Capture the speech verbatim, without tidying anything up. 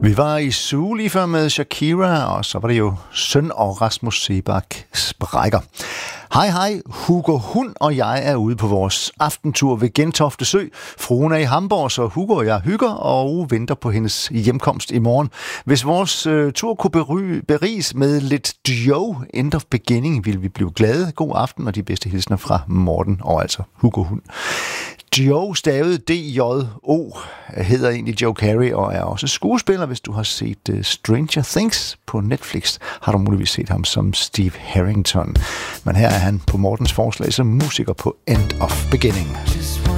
Vi var i Zoo lige før med Shakira, og så var det jo søn og Rasmus Seebach sprækker. Hej hej, Hugo Hund og jeg er ude på vores aftentur ved Gentofte Sø. Fruen er i Hamburg, så Hugo og jeg hygger og venter på hendes hjemkomst i morgen. Hvis vores øh, tur kunne bery- beriges med lidt Dio, End of Beginning, vil vi blive glade. God aften og de bedste hilsner fra Morten og altså Hugo Hund. Joe, stavet D J O, hedder egentlig Joe Carey og er også skuespiller. Hvis du har set uh, Stranger Things på Netflix, har du muligvis set ham som Steve Harrington. Men her er han på Mortens forslag som musiker på End of Beginning.